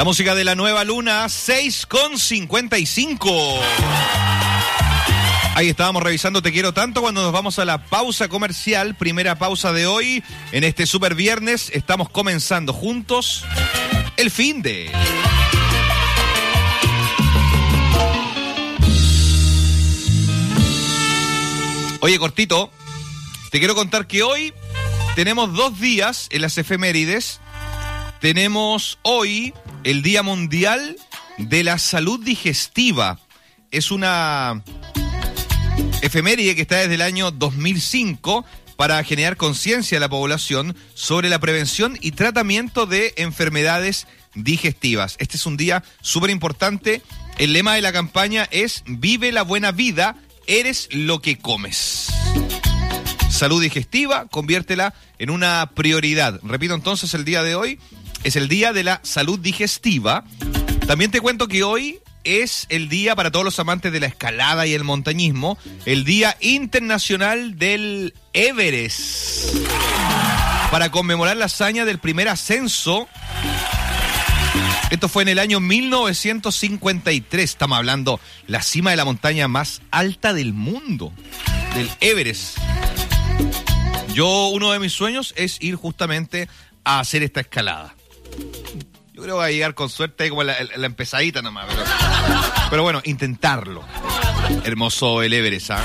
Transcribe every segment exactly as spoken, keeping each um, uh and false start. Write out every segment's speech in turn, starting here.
La música de la nueva luna, seis con cincuenta y cinco. Ahí estábamos revisando Te Quiero Tanto cuando nos vamos a la pausa comercial. Primera pausa de hoy. En este super viernes estamos comenzando juntos el fin de... Oye, cortito, te quiero contar que hoy tenemos dos días en las efemérides. Tenemos hoy el Día Mundial de la Salud Digestiva. Es una efeméride que está desde el año dos mil cinco para generar conciencia a la población sobre la prevención y tratamiento de enfermedades digestivas. Este es un día súper importante. El lema de la campaña es Vive la buena vida, eres lo que comes. Salud digestiva, conviértela en una prioridad. Repito entonces, el día de hoy es el Día de la Salud Digestiva. También te cuento que hoy es el día para todos los amantes de la escalada y el montañismo, el Día Internacional del Everest, para conmemorar la hazaña del primer ascenso. Esto fue en el año mil novecientos cincuenta y tres. Estamos hablando la cima de la montaña más alta del mundo, del Everest. Yo, uno de mis sueños es ir justamente a hacer esta escalada. Yo creo que va a llegar con suerte como la, la empezadita nomás. Pero, pero bueno, intentarlo. Hermoso el Everest, ¿eh?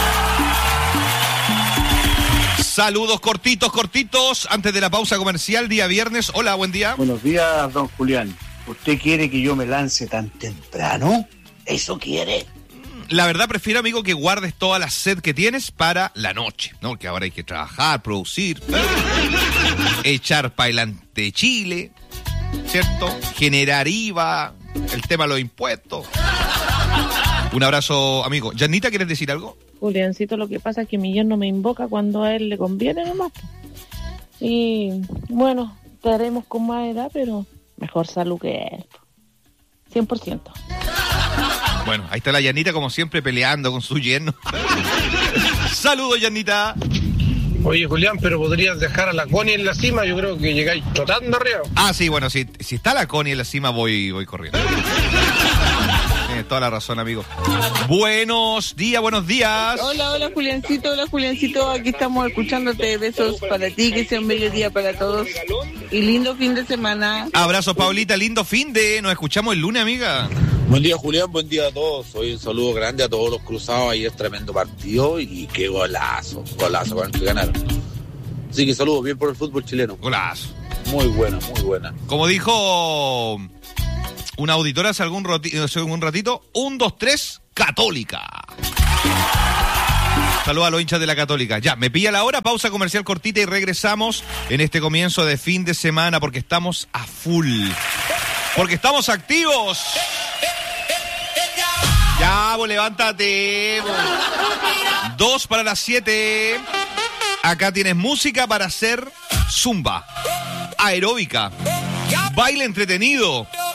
Saludos cortitos, cortitos. Antes de la pausa comercial, día viernes. Hola, buen día. Buenos días, don Julián. ¿Usted quiere que yo me lance tan temprano? ¿Eso quiere? La verdad, prefiero, amigo, que guardes toda la sed que tienes para la noche, ¿no? Porque ahora hay que trabajar, producir, echar para adelante Chile, ¿cierto? Generar I V A, el tema de los impuestos. Un abrazo, amigo. Janita, ¿quieres decir algo? Juliancito, lo que pasa es que mi yerno me invoca cuando a él le conviene nomás. Y bueno, estaremos con más edad, pero mejor salud que él. cien por ciento. Bueno, ahí está la Yanita, como siempre, peleando con su yerno. Saludos, Yanita. Oye, Julián, pero podrías dejar a la Connie en la cima. Yo creo que llegáis trotando arriba. Ah, sí, bueno, si, si está la Connie en la cima, voy, voy corriendo. Tienes toda la razón, amigo. Buenos días, buenos días. Hola, hola, Juliancito, hola, Juliancito. Aquí estamos escuchándote. Besos para ti, que sea un bello día para todos. Y lindo fin de semana. Abrazo, Paulita, lindo fin de... Nos escuchamos el lunes, amiga. Buen día, Julián, buen día a todos. Hoy un saludo grande a todos los cruzados. Ayer tremendo partido y qué golazo, golazo con el que ganaron. Así que saludos, bien por el fútbol chileno. Golazo. Muy buena, muy buena. Como dijo una auditora hace algún, roti- hace algún ratito, un, dos, tres, Católica. Saludos a los hinchas de la Católica. Ya, me pilla la hora, pausa comercial cortita y regresamos en este comienzo de fin de semana porque estamos a full. Porque estamos activos. Ya, vos levántate. Vos. Dos para las siete. Acá tienes música para hacer zumba, aeróbica, baile entretenido,